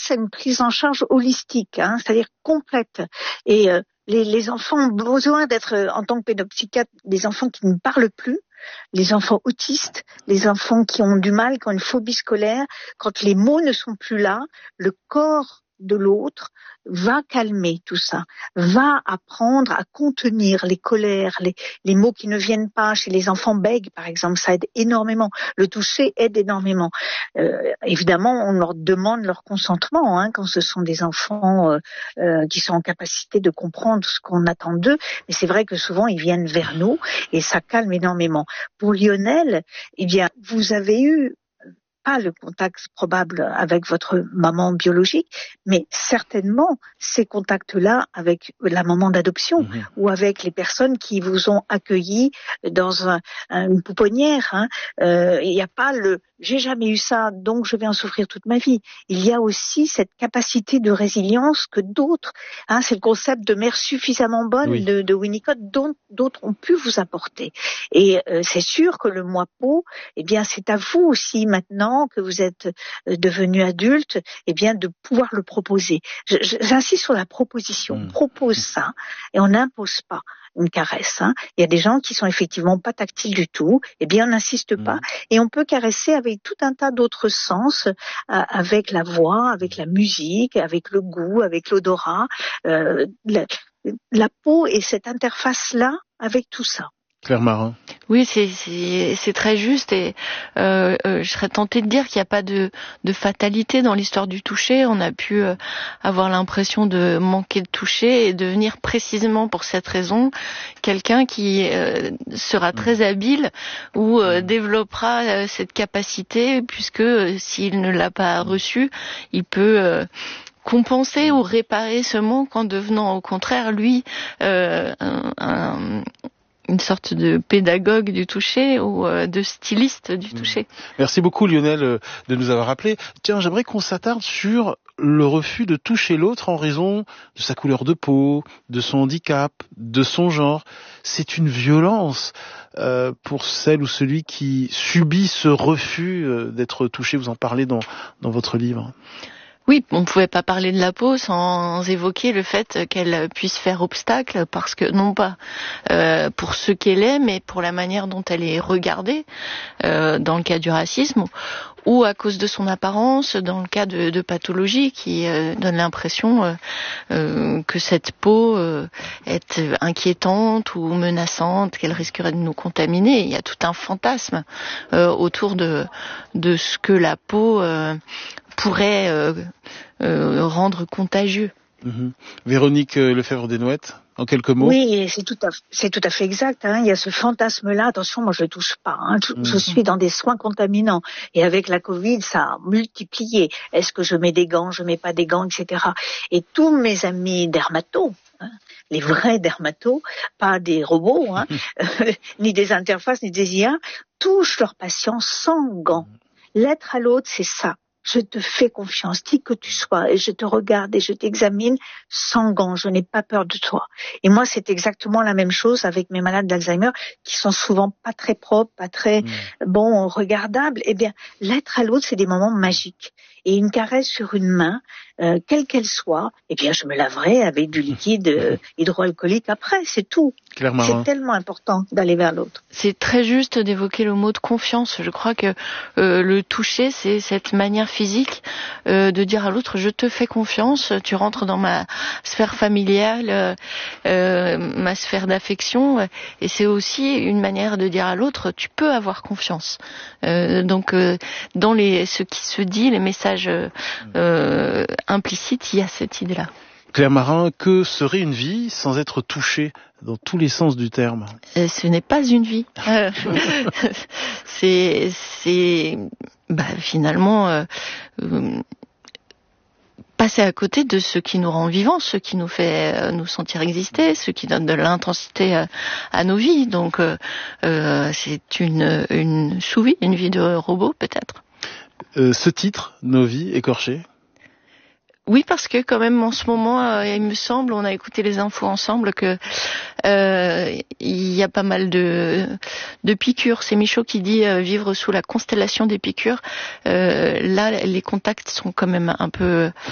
à une prise en charge holistique, c'est-à-dire complète. Et les enfants ont besoin d'être, en tant que pédopsychiatre, des enfants qui ne parlent plus, les enfants autistes, les enfants qui ont du mal, qui ont une phobie scolaire. Quand les mots ne sont plus là, le corps de l'autre va calmer tout ça, va apprendre à contenir les colères, les mots qui ne viennent pas. Chez les enfants bègues, par exemple, ça aide énormément. Le toucher aide énormément. Évidemment, on leur demande leur consentement quand ce sont des enfants qui sont en capacité de comprendre ce qu'on attend d'eux. Mais c'est vrai que souvent, ils viennent vers nous et ça calme énormément. Pour Lionel, eh bien, vous avez eu pas le contact probable avec votre maman biologique, mais certainement ces contacts-là avec la maman d'adoption ou avec les personnes qui vous ont accueilli dans une pouponnière. Il n'y a pas le « j'ai jamais eu ça, donc je vais en souffrir toute ma vie ». Il y a aussi cette capacité de résilience que d'autres, c'est le concept de mère suffisamment bonne de Winnicott, dont d'autres ont pu vous apporter. Et c'est sûr que le moi peau, eh bien c'est à vous aussi maintenant que vous êtes devenu adulte, eh bien de pouvoir le proposer. J'insiste sur la proposition. On propose ça et on n'impose pas une caresse. Il y a des gens qui sont effectivement pas tactiles du tout, eh bien on n'insiste pas et on peut caresser avec tout un tas d'autres sens, avec la voix, avec la musique, avec le goût, avec l'odorat, la peau et cette interface-là avec tout ça. Claire Marin. Oui, c'est très juste et je serais tentée de dire qu'il n'y a pas de fatalité dans l'histoire du toucher. On a pu avoir l'impression de manquer de toucher et devenir précisément pour cette raison quelqu'un qui sera très habile ou développera cette capacité puisque s'il ne l'a pas reçue, il peut compenser ou réparer ce manque en devenant au contraire lui une sorte de pédagogue du toucher ou de styliste du toucher. Merci beaucoup Lionel de nous avoir rappelé. Tiens, j'aimerais qu'on s'attarde sur le refus de toucher l'autre en raison de sa couleur de peau, de son handicap, de son genre. C'est une violence pour celle ou celui qui subit ce refus d'être touché. Vous en parlez dans votre livre. Oui, on ne pouvait pas parler de la peau sans évoquer le fait qu'elle puisse faire obstacle, parce que non pas pour ce qu'elle est, mais pour la manière dont elle est regardée, dans le cas du racisme, ou à cause de son apparence, dans le cas de pathologies qui donnent l'impression que cette peau est inquiétante ou menaçante, qu'elle risquerait de nous contaminer. Il y a tout un fantasme autour de ce que la peau pourrait rendre contagieux. Véronique Lefebvre-Desnouettes, en quelques mots. Oui, c'est tout à fait exact. Il y a ce fantasme-là. Attention, moi je le touche pas. Je suis dans des soins contaminants. Et avec la Covid, ça a multiplié. Est-ce que je mets des gants, je mets pas des gants, etc. Et tous mes amis dermatos, les vrais dermatos, pas des robots, ni des interfaces, ni des IA, touchent leurs patients sans gants. L'être à l'autre, c'est ça. Je te fais confiance, qui que tu sois, et je te regarde et je t'examine sans gants, je n'ai pas peur de toi. Et moi, c'est exactement la même chose avec mes malades d'Alzheimer, qui sont souvent pas très propres, pas très regardables. Eh bien, l'être à l'autre, c'est des moments magiques. Et une caresse sur une main, quelle qu'elle soit, eh bien, je me laverai avec du liquide hydroalcoolique après, c'est tout. C'est tellement important d'aller vers l'autre. C'est très juste d'évoquer le mot de confiance. Je crois que le toucher, c'est cette manière physique de dire à l'autre, je te fais confiance, tu rentres dans ma sphère familiale, ma sphère d'affection, et c'est aussi une manière de dire à l'autre, tu peux avoir confiance. Donc, dans ce qui se dit, les messages implicites, il y a cette idée-là. Claire Marin, que serait une vie sans être touchée dans tous les sens du terme? Ce n'est pas une vie. C'est finalement passer à côté de ce qui nous rend vivants, ce qui nous fait nous sentir exister, ce qui donne de l'intensité à nos vies. Donc c'est une sous-vie, une vie de robot peut-être. Ce titre, Nos vies écorchées? Oui, parce que quand même en ce moment, il me semble, on a écouté les infos ensemble, que il y a pas mal de piqûres. C'est Michaud qui dit vivre sous la constellation des piqûres. Là, les contacts sont quand même un peu